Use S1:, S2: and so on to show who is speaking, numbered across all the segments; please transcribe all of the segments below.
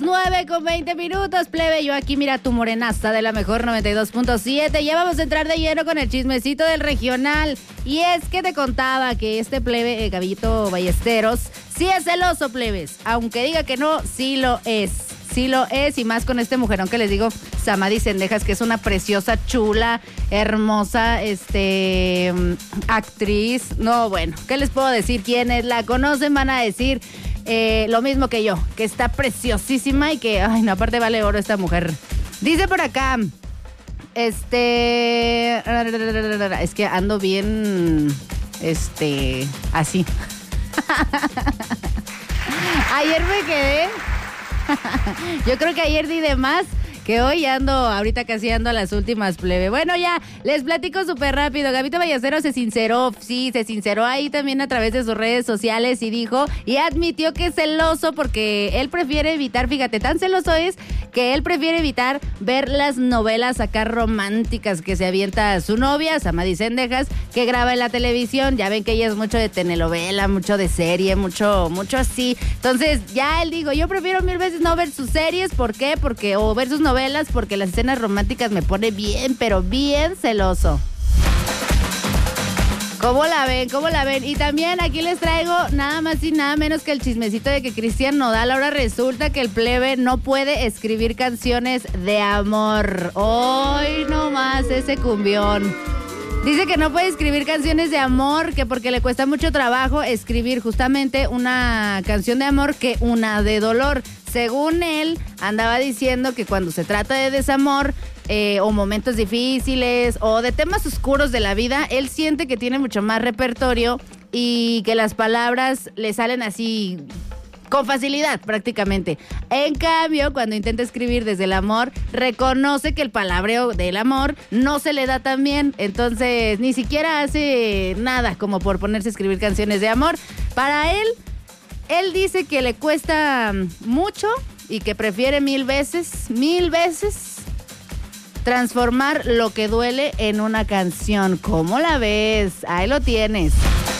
S1: 9:20, plebe. Yo aquí, mira, tu morenaza de la mejor 92.7. Ya vamos a entrar de lleno con el chismecito del regional. Y es que te contaba que este plebe, Gabito Ballesteros, sí es celoso, plebes. Aunque diga que no, sí lo es. Sí lo es, y más con este mujerón que les digo, Samadhi Sendejas, que es una preciosa, chula, hermosa, actriz. No, bueno, ¿qué les puedo decir? Quienes la conocen van a decir lo mismo que yo, que está preciosísima y que, ay, no, aparte vale oro esta mujer. Dice por acá, es que ando bien, así. Ayer me quedé... Yo creo que ayer di de más que hoy ando, ahorita casi ando a las últimas, plebe. Bueno, ya, les platico súper rápido. Gabito Ballesteros se sinceró ahí también a través de sus redes sociales y dijo, y admitió que es celoso porque él prefiere evitar, fíjate, tan celoso es que él prefiere evitar ver las novelas acá románticas que se avienta su novia, Samadhi Sendejas, que graba en la televisión. Ya ven que ella es mucho de telenovela, mucho de serie, mucho así. Entonces, ya él dijo, yo prefiero 1000 veces no ver sus series. ¿Por qué? O ver sus novelas, porque las escenas románticas me pone bien, pero bien celoso. ¿Cómo la ven? Y también aquí les traigo nada más y nada menos que el chismecito de que Cristian Nodal ahora resulta que el plebe no puede escribir canciones de amor. Hoy nomás ese cumbión. Dice que no puede escribir canciones de amor, que porque le cuesta mucho trabajo escribir justamente una canción de amor que una de dolor. Según él, andaba diciendo que cuando se trata de desamor o momentos difíciles o de temas oscuros de la vida, él siente que tiene mucho más repertorio y que las palabras le salen así con facilidad prácticamente. En cambio, cuando intenta escribir desde el amor, reconoce que el palabreo del amor no se le da tan bien. Entonces, ni siquiera hace nada como por ponerse a escribir canciones de amor. Para él dice que le cuesta mucho y que prefiere 1000 veces transformar lo que duele en una canción. ¿Cómo la ves? Ahí lo tienes.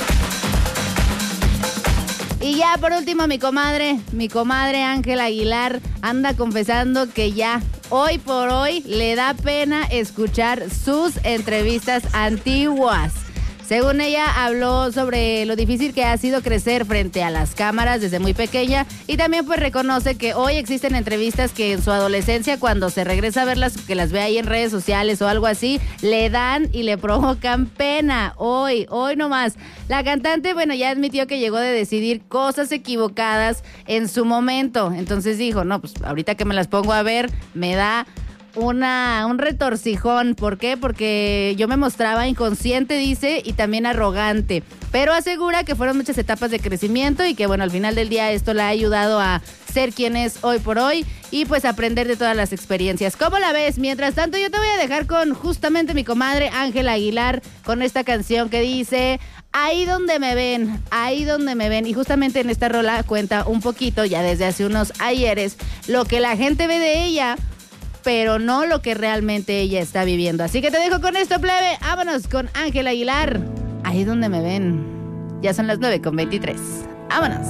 S1: Y ya por último, mi comadre Ángela Aguilar anda confesando que ya hoy por hoy le da pena escuchar sus entrevistas antiguas. Según ella, habló sobre lo difícil que ha sido crecer frente a las cámaras desde muy pequeña y también pues reconoce que hoy existen entrevistas que en su adolescencia, cuando se regresa a verlas, que las ve ahí en redes sociales o algo así, le dan y le provocan pena. Hoy nomás. La cantante, bueno, ya admitió que llegó de decidir cosas equivocadas en su momento. Entonces dijo, no, pues ahorita que me las pongo a ver, me da un retorcijón. ¿Por qué? Porque yo me mostraba inconsciente, dice, y también arrogante. Pero asegura que fueron muchas etapas de crecimiento y que, bueno, al final del día esto le ha ayudado a ser quien es hoy por hoy y pues aprender de todas las experiencias. ¿Cómo la ves? Mientras tanto, yo te voy a dejar con justamente mi comadre Ángela Aguilar con esta canción que dice Ahí donde me ven. Y justamente en esta rola cuenta un poquito, ya desde hace unos ayeres, lo que la gente ve de ella, pero no lo que realmente ella está viviendo. Así que te dejo con esto, plebe. Vámonos con Ángela Aguilar. Ahí donde me ven. Ya son las 9:23. Vámonos.